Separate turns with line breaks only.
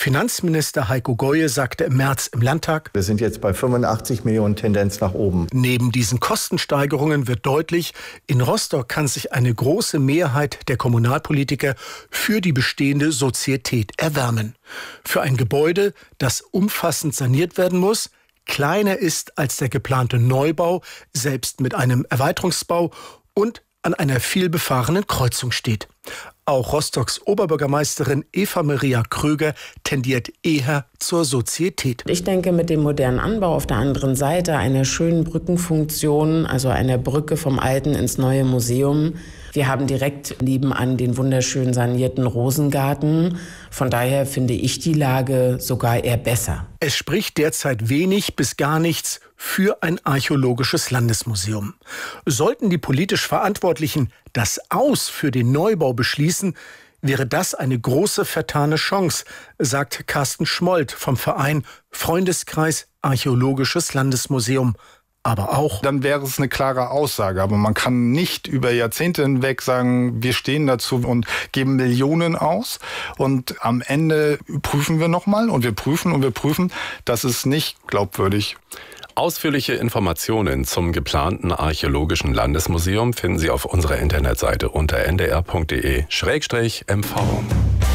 Finanzminister Heiko Goye sagte im März im Landtag:
Wir sind jetzt bei 85 Millionen, Tendenz nach oben.
Neben diesen Kostensteigerungen wird deutlich, in Rostock kann sich eine große Mehrheit der Kommunalpolitiker für die bestehende Sozietät erwärmen. Für ein Gebäude, das umfassend saniert werden muss, kleiner ist als der geplante Neubau, selbst mit einem Erweiterungsbau, und an einer vielbefahrenen Kreuzung steht. Auch Rostocks Oberbürgermeisterin Eva Maria Kröger tendiert eher zur Sozietät.
Ich denke, mit dem modernen Anbau auf der anderen Seite, einer schönen Brückenfunktion, also einer Brücke vom alten ins neue Museum. Wir haben direkt nebenan den wunderschön sanierten Rosengarten. Von daher finde ich die Lage sogar eher besser.
Es spricht derzeit wenig bis gar nichts für ein archäologisches Landesmuseum. Sollten die politisch Verantwortlichen das Aus für den Neubau beschließen, wäre das eine große vertane Chance, sagt Carsten Schmold vom Verein Freundeskreis Archäologisches Landesmuseum. Aber auch:
Dann wäre es eine klare Aussage. Aber man kann nicht über Jahrzehnte hinweg sagen, wir stehen dazu und geben Millionen aus. Und am Ende prüfen wir nochmal und wir prüfen. Das ist nicht glaubwürdig.
Ausführliche Informationen zum geplanten Archäologischen Landesmuseum finden Sie auf unserer Internetseite unter ndr.de/mv.